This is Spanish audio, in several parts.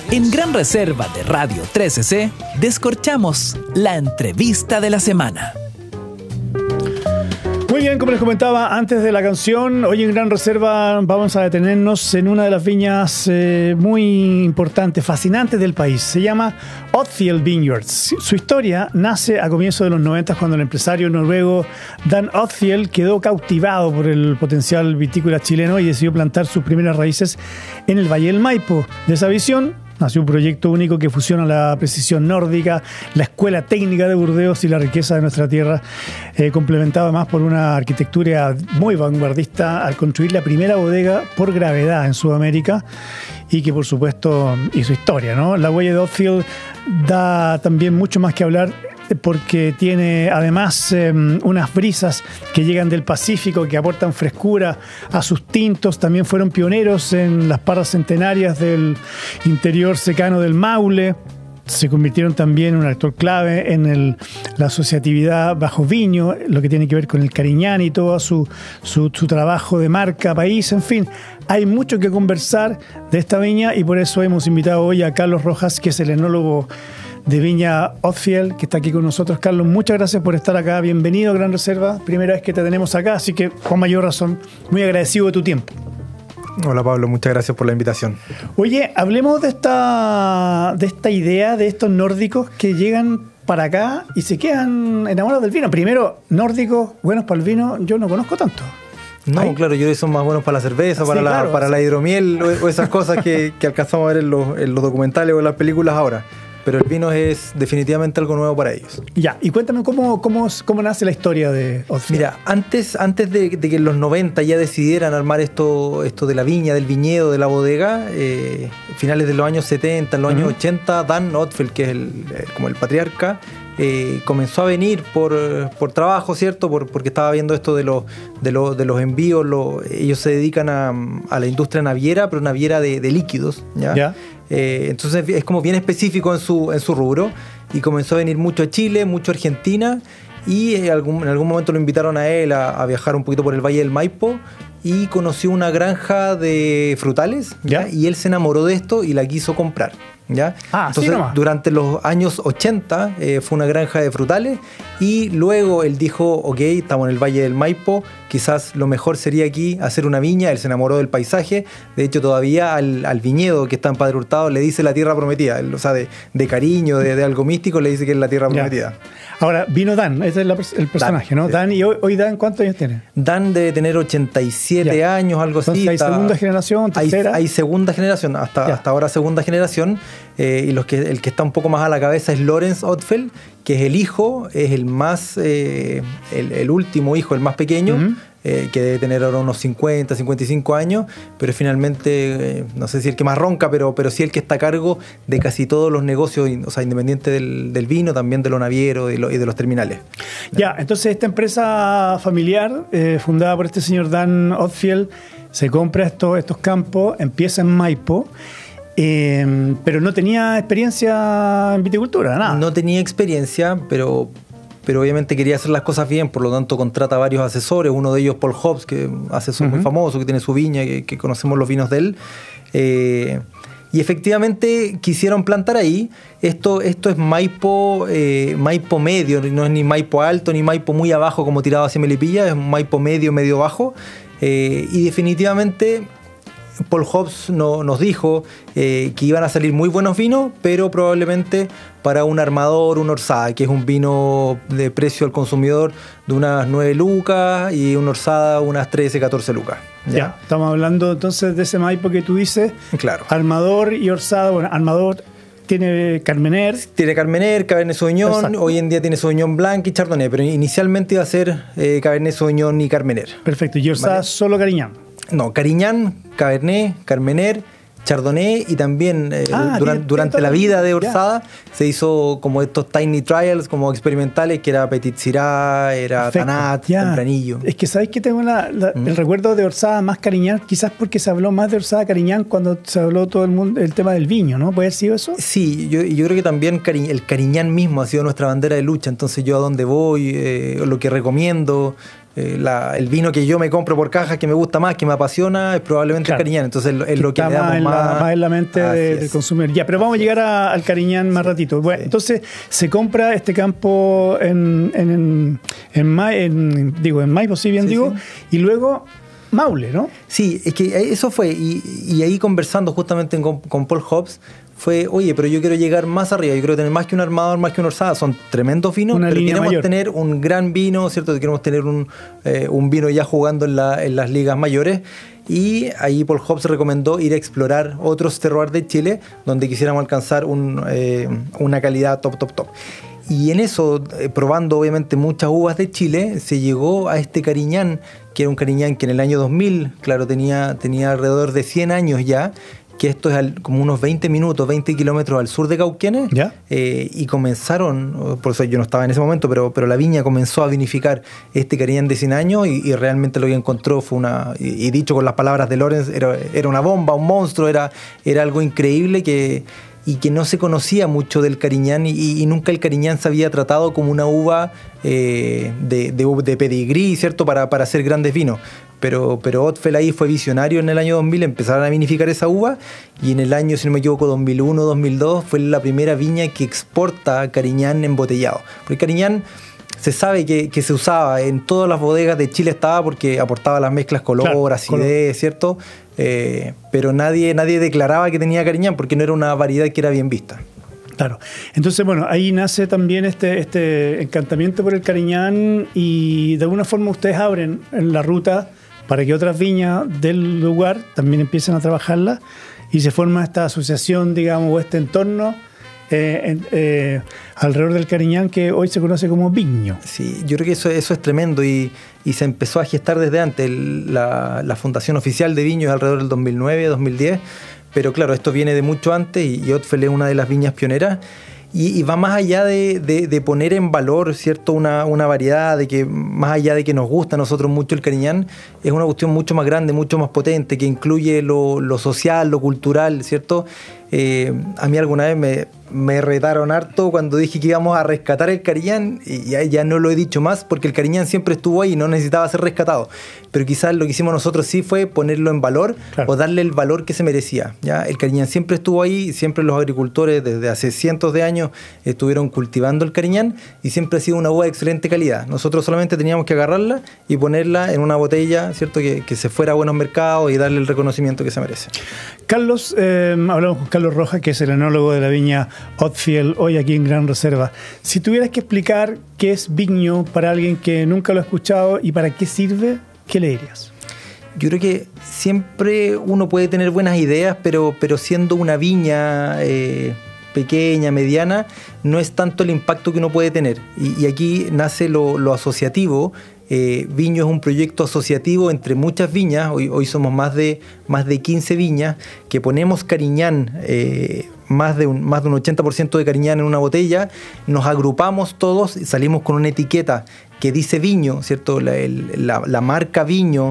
En Gran Reserva de Radio 13C, descorchamos la entrevista de la semana. Muy bien, como les comentaba antes de la canción, hoy en Gran Reserva vamos a detenernos en una de las viñas muy importantes, fascinantes del país. Se llama Odfjell Vineyards. Su historia nace a comienzos de los 90 cuando el empresario noruego Dan Odfjell quedó cautivado por el potencial vitícola chileno y decidió plantar sus primeras raíces en el Valle del Maipo. De esa visión nació un proyecto único que fusiona la precisión nórdica, la escuela técnica de Burdeos y la riqueza de nuestra tierra, complementado además por una arquitectura muy vanguardista al construir la primera bodega por gravedad en Sudamérica y que por supuesto hizo historia, ¿no? La huella de Odfjell da también mucho más que hablar porque tiene además unas brisas que llegan del Pacífico, que aportan frescura a sus tintos. También fueron pioneros en las parras centenarias del interior secano del Maule. Se convirtieron también en un actor clave en la asociatividad bajo viño, lo que tiene que ver con el Cariñán y todo su trabajo de marca, país, en fin. Hay mucho que conversar de esta viña y por eso hemos invitado hoy a Carlos Rojas, que es el enólogo de Viña Odfjell, que está aquí con nosotros. Carlos, muchas gracias por estar acá. Bienvenido a Gran Reserva. Primera vez que te tenemos acá, así que con mayor razón, muy agradecido de tu tiempo. Hola Pablo, muchas gracias por la invitación. Oye, hablemos de esta idea de estos nórdicos que llegan para acá y se quedan enamorados del vino. Primero, nórdicos, buenos para el vino, yo no conozco tanto. No, ¿ay? Claro, yo creo que son más buenos para la cerveza, sí, para la hidromiel o esas cosas que alcanzamos a ver en los documentales o en las películas ahora. Pero el vino es definitivamente algo nuevo para ellos. Ya, y cuéntame cómo nace la historia de Odfjell. Mira, antes de que en los 90 ya decidieran armar esto de la viña, del viñedo, de la bodega, finales de los años 70, en los años 80, Dan Odfjell, que es como el patriarca, comenzó a venir por trabajo, ¿cierto? Porque estaba viendo esto de los envíos. Ellos se dedican a la industria naviera, pero naviera de líquidos, ¿ya? Entonces es como bien específico en su rubro, y comenzó a venir mucho a Chile, mucho a Argentina, y en algún momento lo invitaron a él a viajar un poquito por el Valle del Maipo y conoció una granja de frutales, ¿ya? Y él se enamoró de esto y la quiso comprar, ¿ya? Entonces, durante los años 80 fue una granja de frutales, y luego él dijo, ok, estamos en el Valle del Maipo, quizás lo mejor sería aquí hacer una viña. Él se enamoró del paisaje. De hecho, todavía al viñedo que está en Padre Hurtado le dice la tierra prometida. O sea, de cariño, de algo místico, le dice que es la tierra prometida. Ahora, vino Dan, ese es el personaje, Dan, ¿no? Sí. Dan, y hoy Dan, ¿cuántos años tiene? Dan debe tener 87 años, algo así. Entonces, ¿hay segunda generación, tercera? Hay segunda generación, hasta ahora segunda generación. Y el que está un poco más a la cabeza es Lorenz Odfjell, que es el hijo, es el más el último hijo, el más pequeño, que debe tener ahora unos 50, 55 años, pero finalmente, no sé si el que más ronca, pero sí el que está a cargo de casi todos los negocios, o sea, independiente del vino, también de lo naviero y de los terminales. Ya, entonces esta empresa familiar, fundada por este señor Dan Odfjell, se compra estos campos, empieza en Maipo. Pero no tenía experiencia en viticultura, nada. No tenía experiencia, pero obviamente quería hacer las cosas bien, por lo tanto contrata varios asesores, uno de ellos Paul Hobbs, que es asesor muy famoso, que tiene su viña, que conocemos los vinos de él. Y efectivamente quisieron plantar ahí. Esto es Maipo medio, no es ni Maipo alto ni Maipo muy abajo como tirado hacia Melipilla, es Maipo medio bajo. Y definitivamente Paul Hobbs nos dijo que iban a salir muy buenos vinos, pero probablemente para un armador, un orzada, que es un vino de precio al consumidor de unas 9 lucas y una orzada unas 13, 14 lucas. Ya, estamos hablando entonces de ese Maipo que tú dices. Claro. Armador y orzada. Bueno, armador tiene Carmener. Tiene Carmener, Cabernet Sauvignon. Exacto. Hoy en día tiene Sauvignon Blanc y Chardonnay, pero inicialmente iba a ser Cabernet Sauvignon y Carmener. Perfecto. ¿Y orzada solo Cariñán? No, Cariñán, Cabernet, Carmener, Chardonnay, y también durante la vida de orzada se hizo como estos tiny trials, como experimentales, que era Petit Syrah, era Tanat, Tempranillo. Es que sabéis que tengo el recuerdo de orzada más Cariñán, quizás porque se habló más de orzada Cariñán cuando se habló todo el mundo el tema del viño, ¿no? ¿Puede haber sido eso? Sí, yo creo que también el Cariñán mismo ha sido nuestra bandera de lucha. Entonces yo a donde voy, lo que recomiendo, el vino que yo me compro por caja, que me gusta más, que me apasiona, es probablemente el Cariñán. Entonces es lo que le damos más en la mente del consumidor. Ya, pero vamos a llegar al Cariñán más ratito. Bueno, entonces se compra este campo en Maipo, si bien digo, y luego Maule, ¿no? Sí, es que eso fue, y ahí conversando justamente con Paul Hobbs, fue, oye, pero yo quiero llegar más arriba, yo quiero tener más que un armador, más que una orzada, son tremendos vinos, pero queremos tener un gran vino, ¿cierto? Queremos tener un vino ya jugando en las ligas mayores, y ahí Paul Hobbs recomendó ir a explorar otros terroirs de Chile, donde quisiéramos alcanzar una calidad top. Y en eso, probando obviamente muchas uvas de Chile, se llegó a este Cariñán, que era un Cariñán que en el año 2000, claro, tenía alrededor de 100 años ya, que esto es como unos 20 kilómetros al sur de Cauquenes, y comenzaron, por eso yo no estaba en ese momento, pero la viña comenzó a vinificar este Cariñán de 100 años y realmente lo que encontró fue y dicho con las palabras de Lorenz, era una bomba, un monstruo, era algo increíble y que no se conocía mucho del Cariñán y nunca el Cariñán se había tratado como una uva de pedigrí, ¿cierto? Para hacer grandes vinos. Pero Otfel ahí fue visionario en el año 2000, empezaron a vinificar esa uva y en el año, si no me equivoco, 2001, 2002 fue la primera viña que exporta Cariñán embotellado. Porque Cariñán se sabe que se usaba en todas las bodegas de Chile, estaba porque aportaba las mezclas color, acidez, ¿cierto? Pero nadie declaraba que tenía Cariñán porque no era una variedad que era bien vista. Claro. Entonces, bueno, ahí nace también este encantamiento por el Cariñán y de alguna forma ustedes abren la ruta para que otras viñas del lugar también empiecen a trabajarla y se forma esta asociación, digamos, o este entorno alrededor del Cariñán que hoy se conoce como viño. Sí, yo creo que eso es tremendo y se empezó a gestar desde antes. La fundación oficial de viño es alrededor del 2009, 2010, pero claro, esto viene de mucho antes y Otfel es una de las viñas pioneras. Y va más allá de poner en valor, ¿cierto? Una variedad, de que más allá de que nos gusta a nosotros mucho el Cariñán, es una cuestión mucho más grande, mucho más potente, que incluye lo social, lo cultural, ¿cierto? A mí alguna vez me retaron harto cuando dije que íbamos a rescatar el Cariñán y ya no lo he dicho más porque el Cariñán siempre estuvo ahí y no necesitaba ser rescatado, pero quizás lo que hicimos nosotros sí fue ponerlo en valor, o darle el valor que se merecía, ¿ya? El Cariñán siempre estuvo ahí, siempre los agricultores desde hace cientos de años estuvieron cultivando el Cariñán y siempre ha sido una uva de excelente calidad. Nosotros solamente teníamos que agarrarla y ponerla en una botella, ¿cierto? Que se fuera a buenos mercados y darle el reconocimiento que se merece. Carlos, hablamos con Carlos Rojas, que es el enólogo de la viña Otfiel, hoy aquí en Gran Reserva. Si tuvieras que explicar qué es viño para alguien que nunca lo ha escuchado y para qué sirve, ¿qué le dirías? Yo creo que siempre uno puede tener buenas ideas, pero siendo una viña pequeña, mediana, no es tanto el impacto que uno puede tener. Y aquí nace lo asociativo. Viño es un proyecto asociativo entre muchas viñas. Hoy somos más de 15 viñas que ponemos Cariñán, más de un 80% de Cariñán en una botella, nos agrupamos todos y salimos con una etiqueta que dice viño, ¿cierto? La marca viño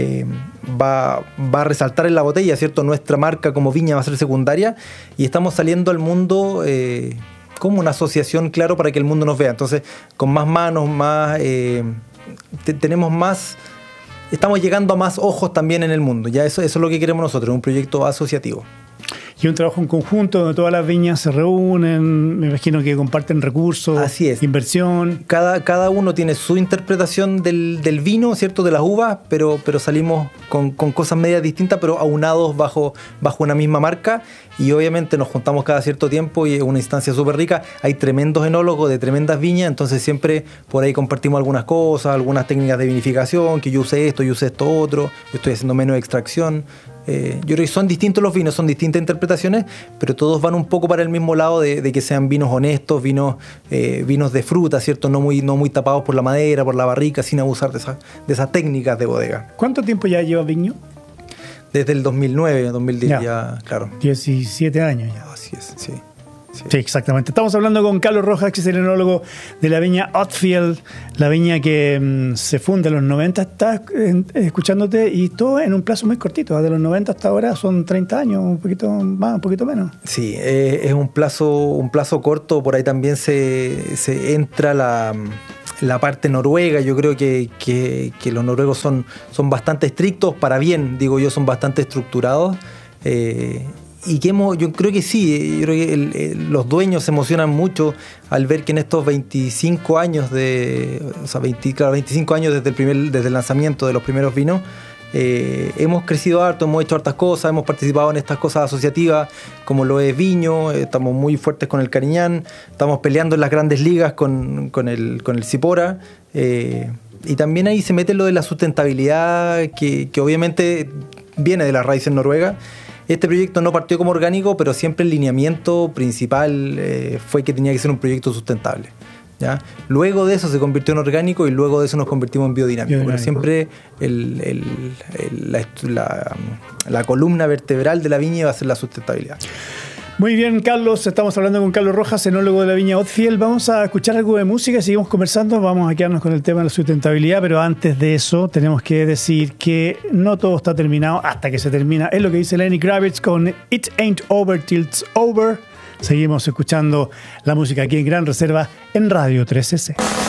va a resaltar en la botella, ¿cierto? Nuestra marca como viña va a ser secundaria y estamos saliendo al mundo como una asociación, claro, para que el mundo nos vea. Entonces, con más manos, más... tenemos más, estamos llegando a más ojos también en el mundo. Ya eso es lo que queremos nosotros, un proyecto asociativo. Y un trabajo en conjunto donde todas las viñas se reúnen, me imagino que comparten recursos, así es, inversión. Cada uno tiene su interpretación del vino, ¿cierto? De las uvas, pero salimos con cosas medias distintas, pero aunados bajo una misma marca. Y obviamente nos juntamos cada cierto tiempo y es una instancia súper rica. Hay tremendos enólogos de tremendas viñas, entonces siempre por ahí compartimos algunas cosas, algunas técnicas de vinificación, que yo usé esto otro, yo estoy haciendo menos extracción. Yo creo que son distintos los vinos, son distintas interpretaciones, pero todos van un poco para el mismo lado de que sean vinos honestos, vinos de fruta, ¿cierto? No muy tapados por la madera, por la barrica, sin abusar de esas técnicas de bodega. ¿Cuánto tiempo ya lleva viño? Desde el 2009, 2010 ya, claro. 17 años ya. Así es, sí. Sí, exactamente. Estamos hablando con Carlos Rojas, que es el enólogo de la viña Otfiel, la viña que se funda en los 90. Estás escuchándote y todo en un plazo muy cortito. De los 90 hasta ahora son 30 años, un poquito más, un poquito menos. Sí, es un plazo corto. Por ahí también se entra la parte noruega. Yo creo que los noruegos son bastante estrictos, para bien, digo yo, son bastante estructurados. Y que yo creo que sí, yo creo que los dueños se emocionan mucho al ver que en estos 25 años 25 años desde el lanzamiento de los primeros vinos, hemos crecido harto, hemos hecho hartas cosas, hemos participado en estas cosas asociativas como lo es Viño, estamos muy fuertes con el Cariñán, estamos peleando en las grandes ligas con el Cipora, y también ahí se mete lo de la sustentabilidad que obviamente viene de las raíces noruegas. Este proyecto no partió como orgánico, pero siempre el lineamiento principal fue que tenía que ser un proyecto sustentable, ¿ya? Luego de eso se convirtió en orgánico y luego de eso nos convertimos en biodinámico. Pero siempre la columna vertebral de la viña va a ser la sustentabilidad. Muy bien, Carlos, estamos hablando con Carlos Rojas, enólogo de la viña Odfjell. Vamos a escuchar algo de música y seguimos conversando. Vamos a quedarnos con el tema de la sustentabilidad, pero antes de eso tenemos que decir que no todo está terminado hasta que se termina. Es lo que dice Lenny Kravitz con It Ain't Over Till It's Over. Seguimos escuchando la música aquí en Gran Reserva en Radio 3C.